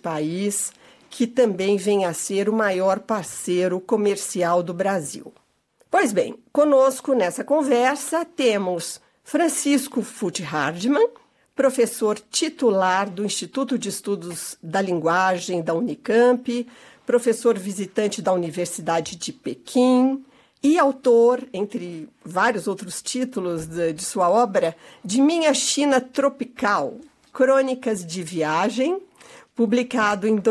país, que também vem a ser o maior parceiro comercial do Brasil. Pois bem, conosco nessa conversa temos Francisco Furt-Hardman, professor titular do Instituto de Estudos da Linguagem da Unicamp, professor visitante da Universidade de Pequim e autor, entre vários outros títulos de sua obra, de Minha China Tropical, Crônicas de Viagem, publicado em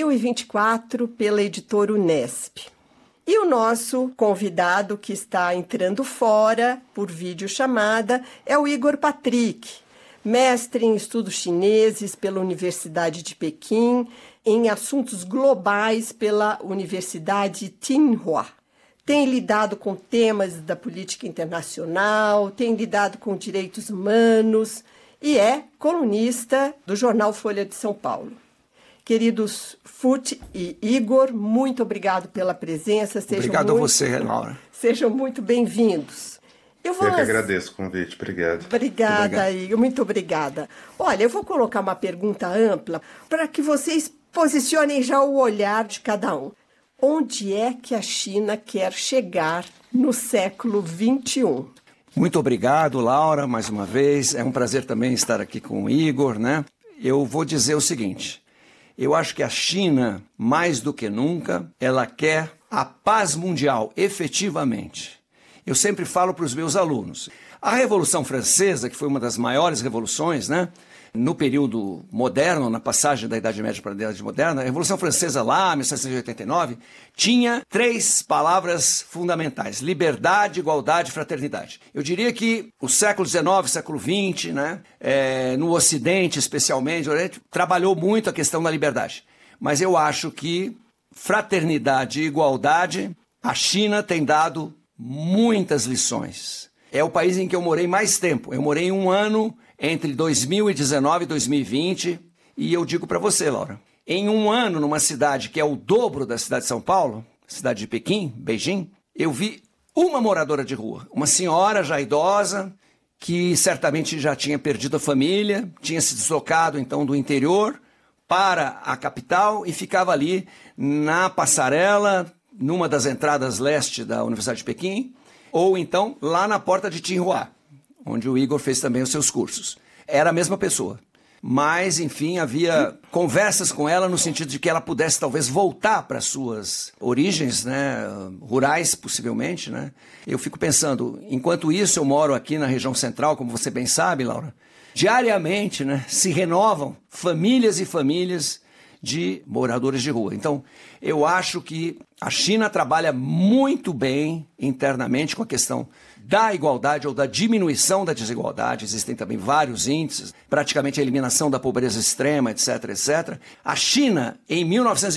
2024 pela editora Unesp. E o nosso convidado que está entrando fora por videochamada é o Igor Patrick, mestre em estudos chineses pela Universidade de Pequim, em assuntos globais pela Universidade Tsinghua. Tem lidado com temas da política internacional, tem lidado com direitos humanos e é colunista do jornal Folha de São Paulo. Queridos Furt e Igor, muito obrigado pela presença. Obrigado a você, Laura. Sejam muito bem-vindos. Eu que agradeço o convite, obrigado. Obrigada, Igor, muito obrigada. Olha, eu vou colocar uma pergunta ampla para que vocês posicionem já o olhar de cada um. Onde é que a China quer chegar no século XXI? Muito obrigado, Laura, mais uma vez. É um prazer também estar aqui com o Igor, né? Eu vou dizer o seguinte. Eu acho que a China, mais do que nunca, ela quer a paz mundial, efetivamente. Eu sempre falo para os meus alunos. A Revolução Francesa, que foi uma das maiores revoluções, né? No período moderno, na passagem da Idade Média para a Idade Moderna, a Revolução Francesa lá, 1789, tinha 3 palavras fundamentais: liberdade, igualdade e fraternidade. Eu diria que o século XIX, século XX, né, no Ocidente especialmente, o Oriente, trabalhou muito a questão da liberdade. Mas eu acho que fraternidade e igualdade, a China tem dado muitas lições. É o país em que eu morei mais tempo. Eu morei 1 ano entre 2019 e 2020, e eu digo para você, Laura, em 1 ano, numa cidade que é o dobro da cidade de São Paulo, cidade de Pequim, Beijing, eu vi uma moradora de rua, uma senhora já idosa, que certamente já tinha perdido a família, tinha se deslocado então do interior para a capital e ficava ali na passarela, numa das entradas leste da Universidade de Pequim, ou então lá na porta de Tsinghua, onde o Igor fez também os seus cursos. Era a mesma pessoa. Mas, enfim, havia conversas com ela no sentido de que ela pudesse talvez voltar para suas origens, né, rurais, possivelmente, né? Eu fico pensando, enquanto isso eu moro aqui na região central, como você bem sabe, Laura, diariamente, né, se renovam famílias e famílias de moradores de rua. Então, eu acho que a China trabalha muito bem internamente com a questão da igualdade ou da diminuição da desigualdade. Existem também vários índices, praticamente a eliminação da pobreza extrema, etc, etc. A China, em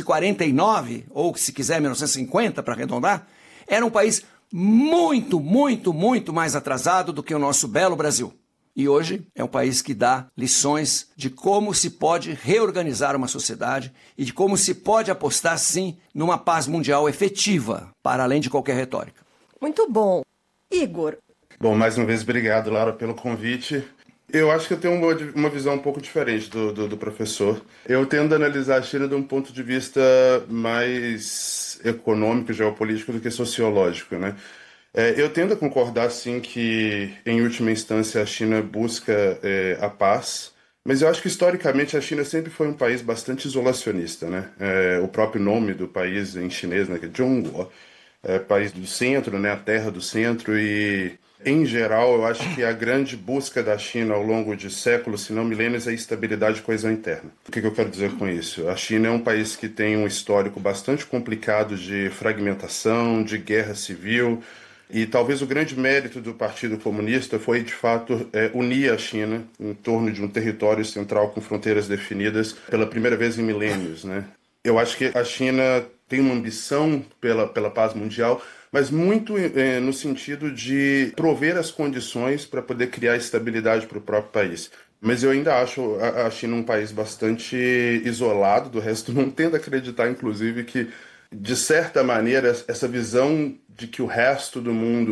1949, ou se quiser 1950 para arredondar, era um país muito, muito, muito mais atrasado do que o nosso belo Brasil. E hoje é um país que dá lições de como se pode reorganizar uma sociedade e de como se pode apostar, sim, numa paz mundial efetiva, para além de qualquer retórica. Muito bom. Igor. Bom, mais uma vez, obrigado, Laura, pelo convite. Eu acho que eu tenho uma visão um pouco diferente do professor. Eu tendo a analisar a China de um ponto de vista mais econômico, geopolítico, do que sociológico, né? Eu tendo a concordar, sim, que, em última instância, a China busca a paz, mas eu acho que, historicamente, a China sempre foi um país bastante isolacionista, né? O próprio nome do país em chinês, né, que é Zhongguo, país do centro, né, a terra do centro, e, em geral, eu acho que a grande busca da China ao longo de séculos, se não milênios, é a estabilidade e coesão interna. O que eu quero dizer com isso? A China é um país que tem um histórico bastante complicado de fragmentação, de guerra civil, e talvez o grande mérito do Partido Comunista foi, de fato, unir a China em torno de um território central com fronteiras definidas pela primeira vez em milênios, né? Eu acho que a China tem uma ambição pela paz mundial, mas muito no sentido de prover as condições para poder criar estabilidade para o próprio país. Mas eu ainda acho a China um país bastante isolado do resto, não tendo a acreditar, inclusive, que, de certa maneira, essa visão de que o resto do mundo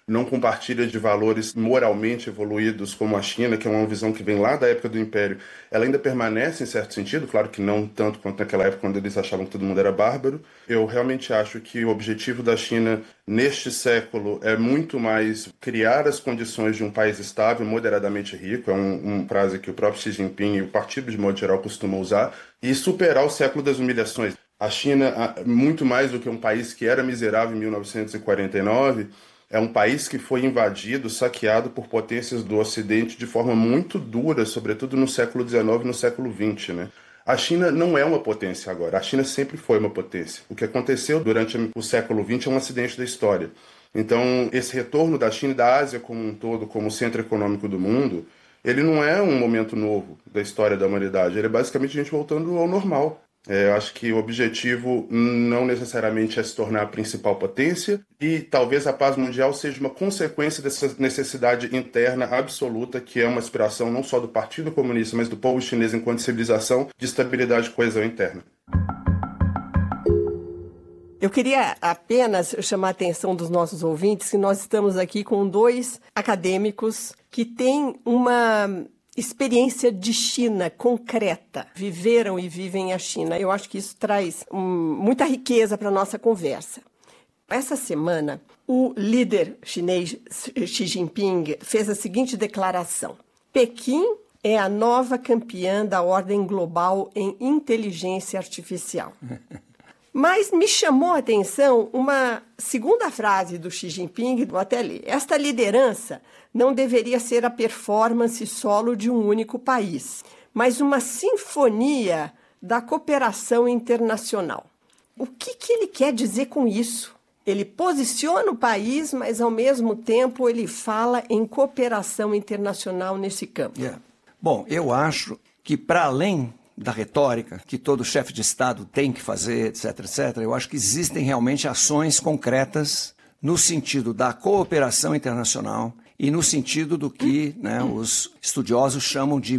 não compartilha de valores moralmente evoluídos como a China, que é uma visão que vem lá da época do Império, ela ainda permanece em certo sentido, claro que não tanto quanto naquela época quando eles achavam que todo mundo era bárbaro. Eu realmente acho que o objetivo da China neste século é muito mais criar as condições de um país estável, moderadamente rico, é uma frase que o próprio Xi Jinping e o partido de modo geral costumam usar, e superar o século das humilhações. A China, muito mais do que um país que era miserável em 1949, é um país que foi invadido, saqueado por potências do Ocidente de forma muito dura, sobretudo no século XIX e no século XX, né? A China não é uma potência agora, a China sempre foi uma potência. O que aconteceu durante o século XX é um acidente da história. Então, esse retorno da China e da Ásia como um todo, como centro econômico do mundo, ele não é um momento novo da história da humanidade, ele é basicamente a gente voltando ao normal. Eu acho que o objetivo não necessariamente é se tornar a principal potência e talvez a paz mundial seja uma consequência dessa necessidade interna absoluta que é uma aspiração não só do Partido Comunista, mas do povo chinês enquanto civilização de estabilidade e coesão interna. Eu queria apenas chamar a atenção dos nossos ouvintes que nós estamos aqui com dois acadêmicos que têm uma experiência de China concreta, viveram e vivem a China. Eu acho que isso traz muita riqueza para a nossa conversa. Essa semana, o líder chinês Xi Jinping fez a seguinte declaração: Pequim é a nova campeã da ordem global em inteligência artificial. Mas me chamou a atenção uma segunda frase do Xi Jinping, vou até ler. Esta liderança não deveria ser a performance solo de um único país, mas uma sinfonia da cooperação internacional. O que ele quer dizer com isso? Ele posiciona o país, mas ao mesmo tempo ele fala em cooperação internacional nesse campo. Bom, eu acho que para além da retórica que todo chefe de Estado tem que fazer, etc., etc., eu acho que existem realmente ações concretas no sentido da cooperação internacional e no sentido do que os estudiosos chamam de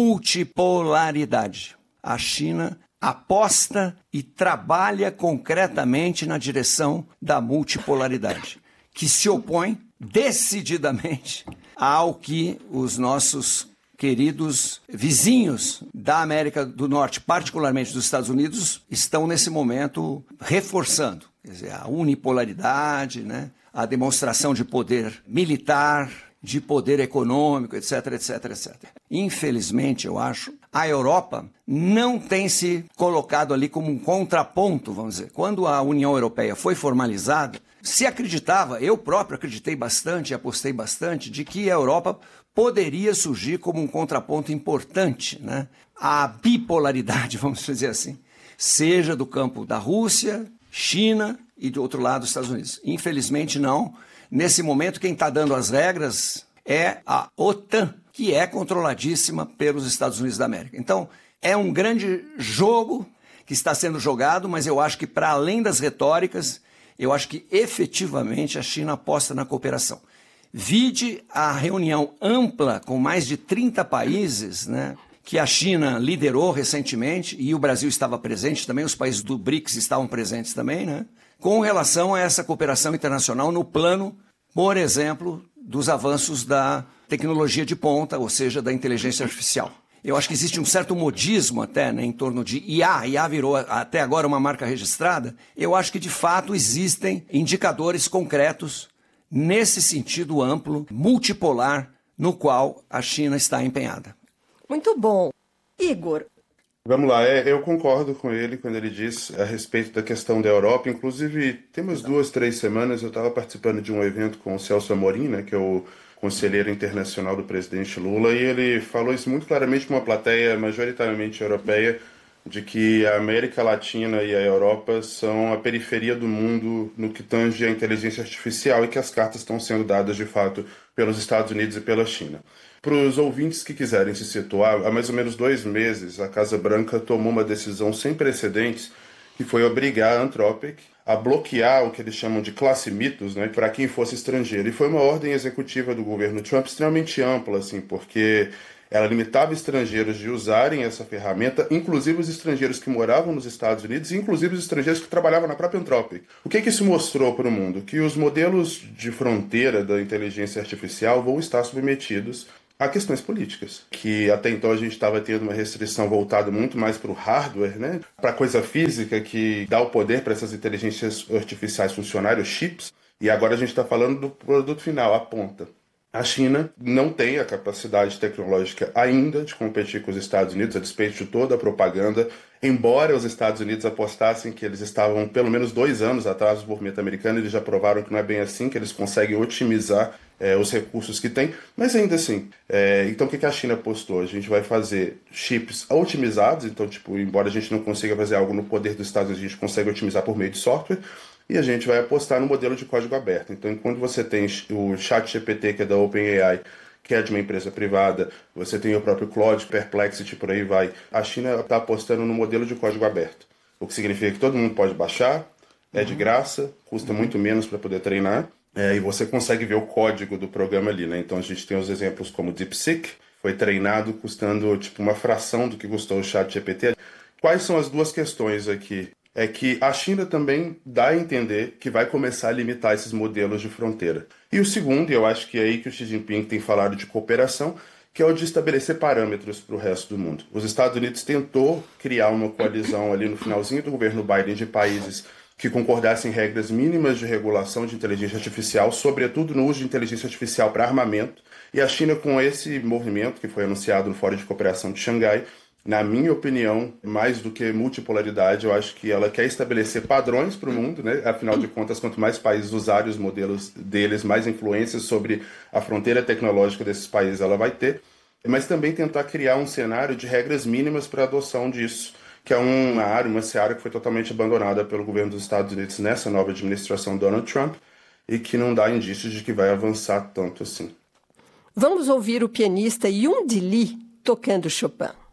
multipolaridade. A China aposta e trabalha concretamente na direção da multipolaridade, que se opõe decididamente ao que os nossos queridos vizinhos da América do Norte, particularmente dos Estados Unidos, estão nesse momento reforçando. Quer dizer, a unipolaridade, a demonstração de poder militar, de poder econômico, etc., etc., etc. Infelizmente, eu acho, a Europa não tem se colocado ali como um contraponto, vamos dizer. Quando a União Europeia foi formalizada, se acreditava, eu próprio acreditei bastante e apostei bastante, de que a Europa poderia surgir como um contraponto importante, à bipolaridade, vamos dizer assim, seja do campo da Rússia, China e do outro lado dos Estados Unidos. Infelizmente não. Nesse momento quem está dando as regras é a OTAN, que é controladíssima pelos Estados Unidos da América. Então é um grande jogo que está sendo jogado, mas eu acho que para além das retóricas, eu acho que efetivamente a China aposta na cooperação. Vide a reunião ampla com mais de 30 países, que a China liderou recentemente, e o Brasil estava presente também, os países do BRICS estavam presentes também, com relação a essa cooperação internacional no plano, por exemplo, dos avanços da tecnologia de ponta, ou seja, da inteligência artificial. Eu acho que existe um certo modismo até em torno de IA. IA virou até agora uma marca registrada. Eu acho que de fato existem indicadores concretos nesse sentido amplo, multipolar, no qual a China está empenhada. Muito bom. Igor. Vamos lá, eu concordo com ele quando ele diz a respeito da questão da Europa. Inclusive, tem umas 2, 3 semanas eu estava participando de um evento com o Celso Amorim, que é o conselheiro internacional do presidente Lula, e ele falou isso muito claramente para uma plateia majoritariamente europeia, de que a América Latina e a Europa são a periferia do mundo no que tange a inteligência artificial e que as cartas estão sendo dadas, de fato, pelos Estados Unidos e pela China. Para os ouvintes que quiserem se situar, há mais ou menos 2 meses, a Casa Branca tomou uma decisão sem precedentes que foi obrigar a Anthropic a bloquear o que eles chamam de classe mitos, para quem fosse estrangeiro. E foi uma ordem executiva do governo Trump extremamente ampla, porque Ela limitava estrangeiros de usarem essa ferramenta, inclusive os estrangeiros que moravam nos Estados Unidos e inclusive os estrangeiros que trabalhavam na própria Anthropic. O que isso mostrou para o mundo? Que os modelos de fronteira da inteligência artificial vão estar submetidos a questões políticas, que até então a gente estava tendo uma restrição voltada muito mais para o hardware, né? Para a coisa física que dá o poder para essas inteligências artificiais funcionarem, os chips, e agora a gente está falando do produto final, a ponta. A China não tem a capacidade tecnológica ainda de competir com os Estados Unidos, a despeito de toda a propaganda, embora os Estados Unidos apostassem que eles estavam pelo menos 2 anos atrás do movimento americano, eles já provaram que não é bem assim, que eles conseguem otimizar os recursos que têm, mas ainda assim. Então o que a China apostou? A gente vai fazer chips otimizados, então embora a gente não consiga fazer algo no poder dos Estados Unidos, a gente consegue otimizar por meio de software, e a gente vai apostar no modelo de código aberto. Então, enquanto você tem o ChatGPT, que é da OpenAI, que é de uma empresa privada, você tem o próprio Claude, Perplexity, por aí vai. A China está apostando no modelo de código aberto, o que significa que todo mundo pode baixar, é de graça, custa muito menos para poder treinar, e você consegue ver o código do programa ali, né? Então, a gente tem os exemplos como DeepSeek, foi treinado custando uma fração do que custou o ChatGPT. Quais são as duas questões aqui? É que a China também dá a entender que vai começar a limitar esses modelos de fronteira. E o segundo, e eu acho que é aí que o Xi Jinping tem falado de cooperação, que é o de estabelecer parâmetros para o resto do mundo. Os Estados Unidos tentou criar uma coalizão ali no finalzinho do governo Biden de países que concordassem em regras mínimas de regulação de inteligência artificial, sobretudo no uso de inteligência artificial para armamento. E a China, com esse movimento que foi anunciado no Fórum de Cooperação de Xangai, na minha opinião, mais do que multipolaridade, eu acho que ela quer estabelecer padrões para o mundo, né? Afinal de contas, quanto mais países usarem os modelos deles, mais influências sobre a fronteira tecnológica desses países ela vai ter, mas também tentar criar um cenário de regras mínimas para a adoção disso, que é uma seara que foi totalmente abandonada pelo governo dos Estados Unidos nessa nova administração Donald Trump e que não dá indícios de que vai avançar tanto assim. Vamos ouvir o pianista Yun Di Lee tocando Chopin.